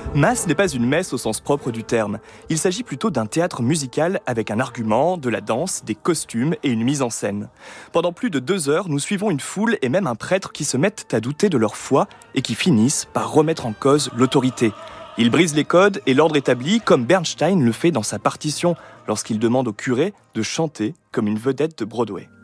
Mass n'est pas une messe au sens propre du terme. Il s'agit plutôt d'un théâtre musical avec un argument, de la danse, des costumes et une mise en scène. Pendant plus de 2 heures, nous suivons une foule et même un prêtre qui se mettent à douter de leur foi et qui finissent par remettre en cause l'autorité. Ils brisent les codes et l'ordre établi comme Bernstein le fait dans sa partition lorsqu'il demande au curé de chanter comme une vedette de Broadway.